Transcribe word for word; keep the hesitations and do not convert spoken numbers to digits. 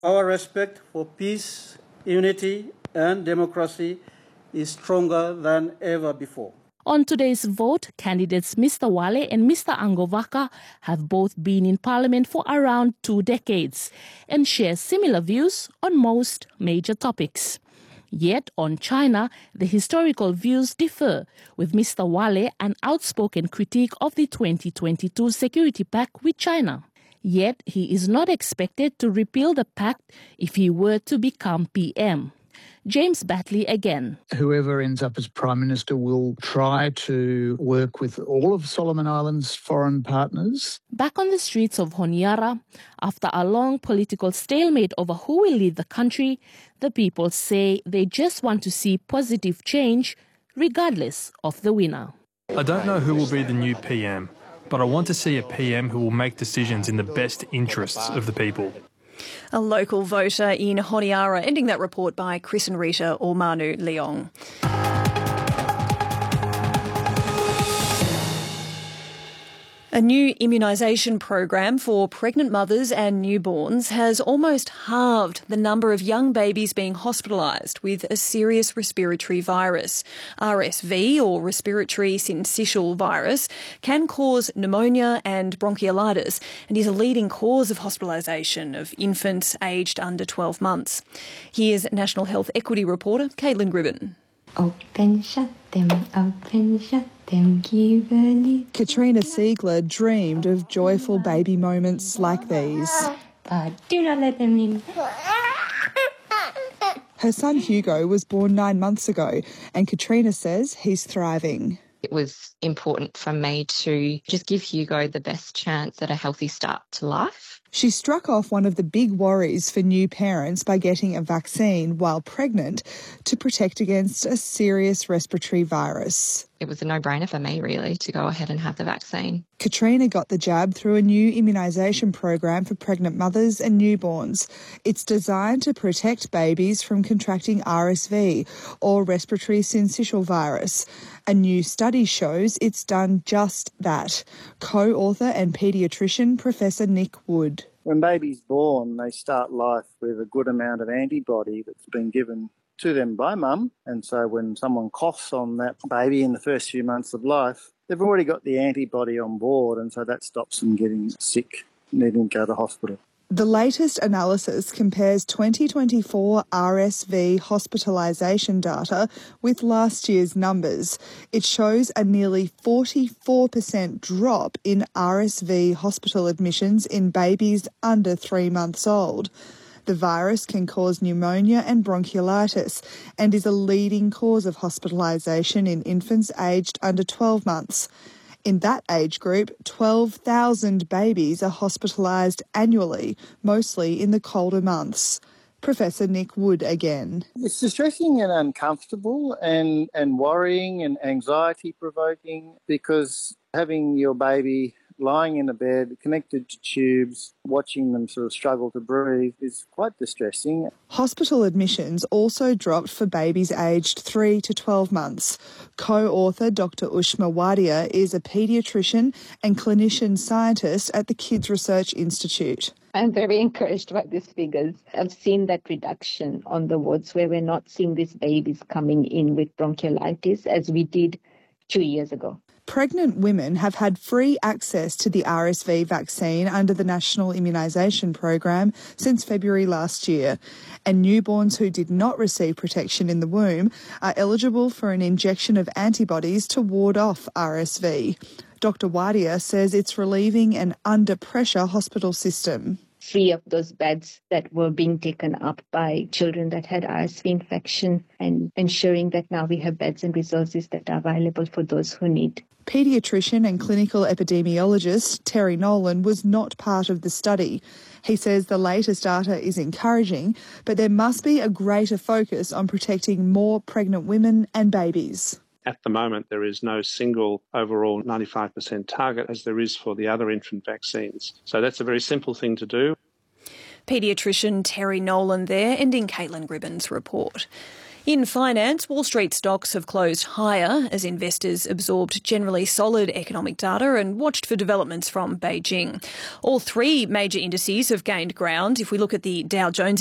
Our respect for peace, unity and democracy is stronger than ever before. On today's vote, candidates Mister Wale and Mister Angovaka have both been in Parliament for around two decades and share similar views on most major topics. Yet on China, the historical views differ, with Mister Wale an outspoken critique of the twenty twenty-two Security Pact with China. Yet he is not expected to repeal the pact if he were to become P M. James Batley again. Whoever ends up as Prime Minister will try to work with all of Solomon Islands' foreign partners. Back on the streets of Honiara, after a long political stalemate over who will lead the country, the people say they just want to see positive change, regardless of the winner. I don't know who will be the new P M, but I want to see a P M who will make decisions in the best interests of the people. A local voter in Honiara, ending that report by Chris and Rita or Manu Leong. A new immunisation program for pregnant mothers and newborns has almost halved the number of young babies being hospitalised with a serious respiratory virus. R S V, or respiratory syncytial virus, can cause pneumonia and bronchiolitis and is a leading cause of hospitalisation of infants aged under twelve months. Here's National Health Equity reporter Caitlin Gribben. Open, shut them, open, shut them, give a little. Katrina Siegler dreamed of joyful baby moments like these. But do not let them in. Her son Hugo was born nine months ago, and Katrina says he's thriving. It was important for me to just give Hugo the best chance at a healthy start to life. She struck off one of the big worries for new parents by getting a vaccine while pregnant to protect against a serious respiratory virus. It was a no-brainer for me, really, to go ahead and have the vaccine. Katrina got the jab through a new immunisation program for pregnant mothers and newborns. It's designed to protect babies from contracting R S V, or respiratory syncytial virus. A new study shows it's done just that. Co-author and paediatrician Professor Nick Wood. When baby's born, they start life with a good amount of antibody that's been given to them by mum, and so when someone coughs on that baby in the first few months of life, they've already got the antibody on board, and so that stops them getting sick, needing to go to hospital. The latest analysis compares twenty twenty-four R S V hospitalisation data with last year's numbers. It shows a nearly forty-four percent drop in R S V hospital admissions in babies under three months old. The virus can cause pneumonia and bronchiolitis and is a leading cause of hospitalisation in infants aged under twelve months. In that age group, twelve thousand babies are hospitalised annually, mostly in the colder months. Professor Nick Wood again. It's distressing and uncomfortable and, and worrying and anxiety-provoking, because having your baby lying in a bed, connected to tubes, watching them sort of struggle to breathe is quite distressing. Hospital admissions also dropped for babies aged three to twelve months. Co-author Doctor Ushma Wadia is a paediatrician and clinician scientist at the Kids Research Institute. I'm very encouraged by these figures. I've seen that reduction on the wards where we're not seeing these babies coming in with bronchiolitis as we did two years ago. Pregnant women have had free access to the R S V vaccine under the National Immunisation Program since February last year, and newborns who did not receive protection in the womb are eligible for an injection of antibodies to ward off R S V. Doctor Wadia says it's relieving an under-pressure hospital system. Free of those beds that were being taken up by children that had R S V infection, and ensuring that now we have beds and resources that are available for those who need. Paediatrician and clinical epidemiologist Terry Nolan was not part of the study. He says the latest data is encouraging, but there must be a greater focus on protecting more pregnant women and babies. At the moment, there is no single overall ninety-five percent target as there is for the other infant vaccines. So that's a very simple thing to do. Paediatrician Terry Nolan there, ending Caitlin Gribben's report. In finance, Wall Street stocks have closed higher as investors absorbed generally solid economic data and watched for developments from Beijing. All three major indices have gained ground. If we look at the Dow Jones